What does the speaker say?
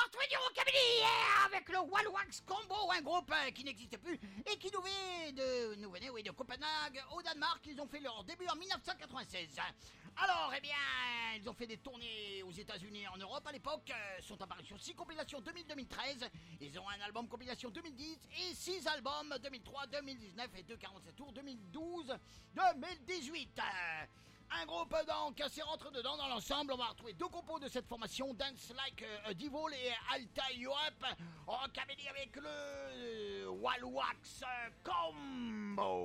retrouvé du rockabilly avec le Wallwax Combo, un groupe qui n'existe plus et qui nous venait de Copenhague au Danemark. Ils ont fait leur début en 1996. Alors, eh bien, ils ont fait des tournées aux États-Unis et en Europe à l'époque. Sont apparus sur 6 compilations 2000-2013. Ils ont un album compilation 2010 et 6 albums 2003, 2019 et 2 47 tours 2012-2018. Un groupe donc qui rentre dedans dans l'ensemble. On va retrouver 2 compos de cette formation, Dance Like a Devil et Alta Europe. Rockabilly avec le Wallwax Combo.